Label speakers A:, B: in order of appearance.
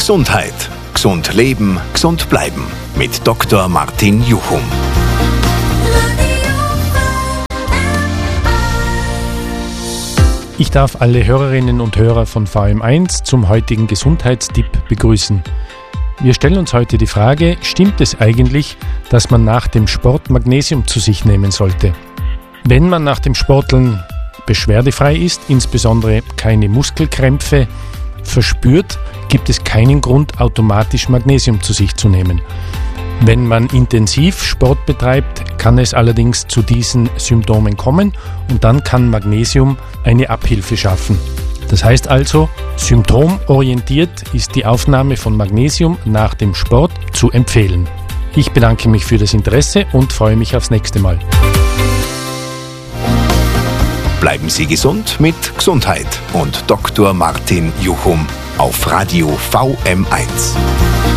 A: Gesundheit. Gesund leben, gesund bleiben. Mit Dr. Martin Juchum.
B: Ich darf alle Hörerinnen und Hörer von VM1 zum heutigen Gesundheitstipp begrüßen. Wir stellen uns heute die Frage, stimmt es eigentlich, dass man nach dem Sport Magnesium zu sich nehmen sollte? Wenn man nach dem Sporteln beschwerdefrei ist, insbesondere keine Muskelkrämpfe verspürt, gibt es keinen Grund, automatisch Magnesium zu sich zu nehmen. Wenn man intensiv Sport betreibt, kann es allerdings zu diesen Symptomen kommen und dann kann Magnesium eine Abhilfe schaffen. Das heißt also, symptomorientiert ist die Aufnahme von Magnesium nach dem Sport zu empfehlen. Ich bedanke mich für das Interesse und freue mich aufs nächste Mal.
A: Bleiben Sie gesund mit Gesundheit und Dr. Martin Juchum auf Radio VM1.